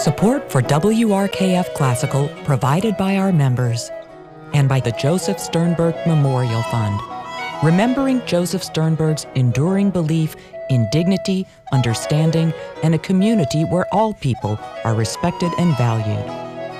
Support for WRKF Classical provided by our members and by the Joseph Sternberg Memorial Fund, remembering Joseph Sternberg's enduring belief in dignity, understanding, and a community where all people are respected and valued.